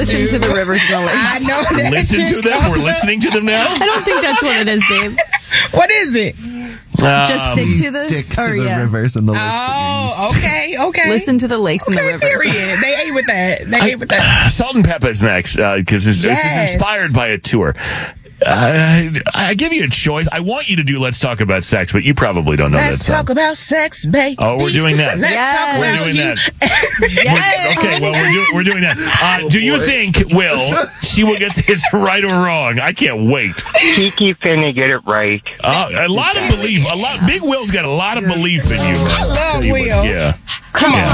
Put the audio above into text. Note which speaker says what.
Speaker 1: Listen to the rivers and the lakes.
Speaker 2: I know that.
Speaker 3: Listen to them. We're listening to them now.
Speaker 1: I don't think that's what it is, babe.
Speaker 2: What is it?
Speaker 1: Just stick to the,
Speaker 4: stick to the rivers and the lakes.
Speaker 2: Oh, okay.
Speaker 1: Listen to the lakes and the rivers.
Speaker 2: Period. They ate with that.
Speaker 3: Salt and Peppa's next because this is inspired by a tour. I give you a choice. I want you to do Let's Talk About Sex, but you probably don't know that
Speaker 2: Let's
Speaker 3: song.
Speaker 2: talk about sex, babe.
Speaker 3: Oh, we're doing that.
Speaker 2: We're
Speaker 3: doing that.
Speaker 2: Yes.
Speaker 3: Okay, well, we're doing that. Do you think, Will, she will get this right or wrong? I can't wait.
Speaker 5: Kiki finna get it right.
Speaker 3: A lot of belief. Big Will's got a lot of belief in you.
Speaker 2: I love
Speaker 3: Tell you
Speaker 2: Will.
Speaker 3: what, yeah.
Speaker 2: Come on.